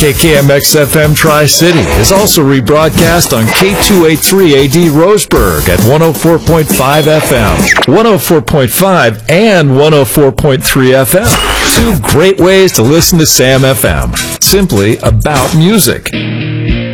KKMX-FM Tri-City is also rebroadcast on K283AD Roseburg at 104.5 FM, 104.5 and 104.3 FM. Two great ways to listen to Sam FM. Simply about music.